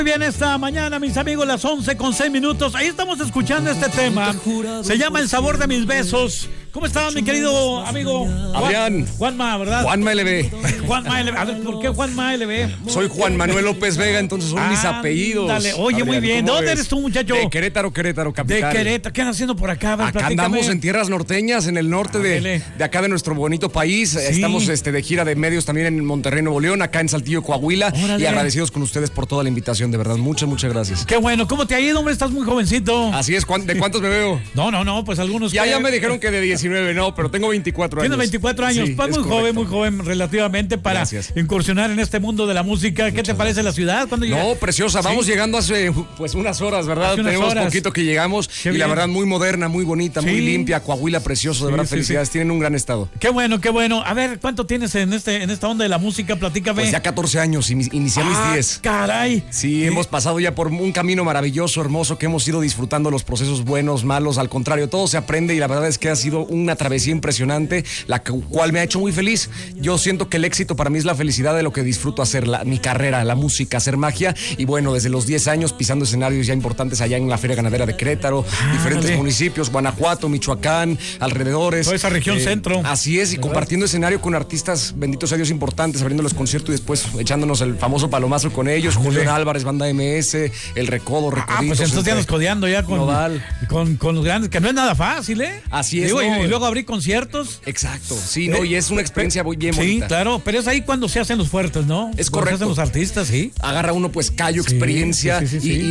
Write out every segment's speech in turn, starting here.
Bien, esta mañana, mis amigos, las 11:06. Ahí estamos escuchando este tema. Se llama El sabor de mis besos. ¿Cómo estás, mi querido amigo? Adrián. Juanma, ¿verdad? Juanma LB. Juanma LB. A ver, ¿por qué Juanma LB? Soy Juan Manuel López Vega, entonces son mis apellidos. Dale, oye, Adrián, muy bien. ¿De dónde ves? eres tú, muchacho? De Querétaro, capital. De Querétaro. ¿Qué andas haciendo por acá? Ver, acá andamos en tierras norteñas, en el norte de acá de nuestro bonito país. Sí. Estamos de gira de medios también en Monterrey, Nuevo León, acá en Saltillo, Coahuila. Órale. Y agradecidos con ustedes por toda la invitación, de verdad. Muchas gracias. Qué bueno. ¿Cómo te ha ido, hombre? Estás muy jovencito. Así es. ¿De cuántos me veo? No, pues algunos. Ya me dijeron que de 19, no, pero tengo 24 años. Tienes 24 años. Sí, pues muy joven relativamente para incursionar en este mundo de la música. ¿Qué te parece la ciudad? ¿Cuándo llegas? No, preciosa. Vamos llegando hace pues unas horas, ¿verdad? Tenemos poquito que llegamos. Y la verdad muy moderna, muy bonita, muy limpia. Coahuila precioso, de verdad, felicidades. Tienen un gran estado. Qué bueno. A ver, ¿cuánto tienes en esta onda de la música? Platícame. Pues ya 14 años, inicié mis 10. ¡Caray! Sí, hemos pasado ya por un camino maravilloso, hermoso, que hemos ido disfrutando los procesos buenos, malos, al contrario, todo se aprende y la verdad es que ha sido una travesía impresionante, la cual me ha hecho muy feliz. Yo siento que el éxito para mí es la felicidad de lo que disfruto hacer, mi carrera, la música, hacer magia, y bueno, desde los 10 años pisando escenarios ya importantes allá en la Feria Ganadera de Querétaro, diferentes municipios, Guanajuato, Michoacán, alrededores. Toda esa región centro. Así es, y compartiendo escenario con artistas, benditos sea Dios, importantes, abriéndoles conciertos y después echándonos el famoso palomazo con ellos, Julián Álvarez, Banda MS, El Recodo, Recoditos. Pues entonces ya nos codeando ya con los grandes, que no es nada fácil, ¿eh? Así es. Digo, y luego abrir conciertos. Exacto, sí, y es una experiencia bien bonita. Sí, claro, pero es ahí cuando se hacen los fuertes, ¿no? Es cuando correcto. Se hacen los artistas, sí. Agarra uno pues callo, experiencia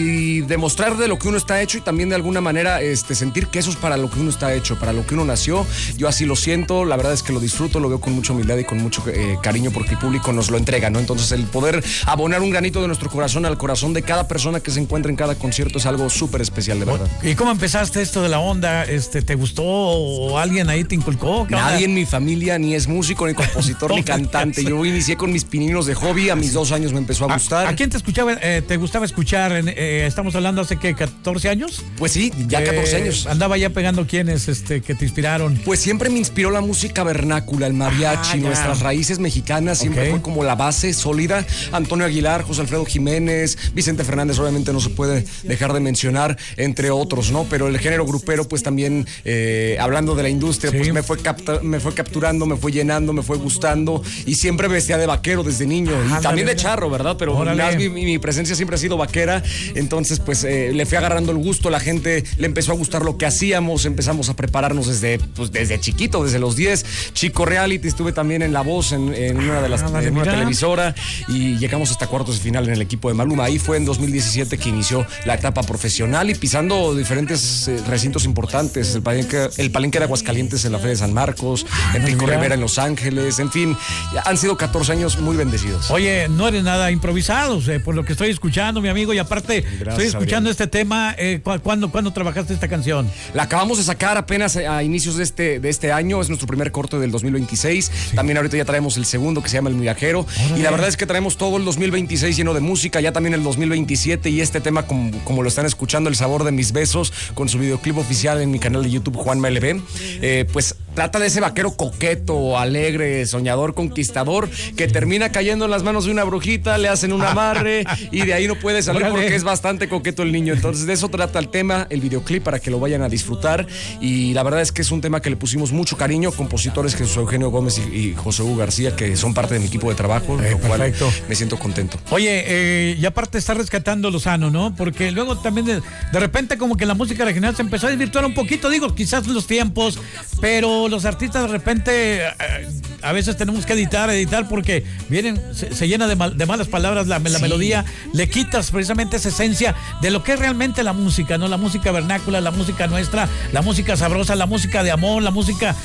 y demostrar de lo que uno está hecho y también de alguna manera sentir que eso es para lo que uno está hecho, para lo que uno nació. Yo así lo siento, la verdad es que lo disfruto, lo veo con mucha humildad y con mucho cariño porque el público nos lo entrega, ¿no? Entonces el poder abonar un granito de nuestro corazón al corazón de cada persona que se encuentra en cada concierto es algo súper especial, de verdad. ¿Y cómo empezaste esto de la onda? ¿Te gustó o alguien ahí te inculcó? Nadie en mi familia ni es músico, ni compositor, ni cantante. Yo inicié con mis pininos de hobby, a mis 2 años me empezó a gustar. ¿A quién te gustaba escuchar? Estamos hablando hace, ¿qué, 14 años? Pues sí, ya 14 años. ¿Andaba ya pegando quiénes que te inspiraron? Pues siempre me inspiró la música vernácula, el mariachi, nuestras raíces mexicanas, siempre fue como la base sólida. Antonio Aguilar, José Alfredo Jiménez, Vicente Fernández, obviamente no se puede dejar de mencionar, entre otros, ¿no? Pero el género grupero, pues también, hablando de la industria, pues me fue capturando, me fue llenando, me fue gustando, y siempre vestía de vaquero desde niño, y también de charro, ¿verdad? Pero mi presencia siempre ha sido vaquera, entonces pues le fui agarrando el gusto, la gente le empezó a gustar lo que hacíamos, empezamos a prepararnos desde chiquito, desde los 10, chico reality, estuve también en La Voz, en una de las en una televisora, y llegamos hasta cuartos de final en el equipo de Maluma. Ahí fue en 2017 que inició la etapa profesional y pisando diferentes recintos importantes, el Palenque de Aguascalientes en la Feria de San Marcos, en Pico Rivera en Los Ángeles, en fin, han sido 14 años muy bendecidos. Oye, no eres nada improvisado, por lo que estoy escuchando, mi amigo, y aparte estoy escuchando este tema. ¿Cuándo trabajaste esta canción? La acabamos de sacar apenas a inicios de este año, es nuestro primer corte del 2026, también ahorita ya traemos el segundo que se llama El Migajero, y la verdad es que traemos todo el 2026 lleno de música, ya también el 2027, y este tema como lo están escuchando, El sabor de mis besos, con su videoclip oficial en mi canal de YouTube Juanma LB, pues trata de ese vaquero coqueto, alegre, soñador, conquistador, que termina cayendo en las manos de una brujita, le hacen un amarre y de ahí no puede salir porque es bastante coqueto el niño. Entonces de eso trata el tema, el videoclip, para que lo vayan a disfrutar, y la verdad es que es un tema que le pusimos mucho cariño, compositores Jesús Eugenio Gómez y José Hugo García, que son parte de mi equipo de trabajo, lo cual me siento contento. Oye, y aparte está rescatando lo sano, ¿no? Porque luego también de repente como que la música regional se empezó a desvirtuar un poquito, digo, quizás los tiempos, pero los artistas de repente a veces tenemos que editar porque se llena de malas palabras la melodía, le quitas precisamente esa esencia de lo que es realmente la música, ¿no? La música vernácula, la música nuestra, la música sabrosa, la música de amor, la música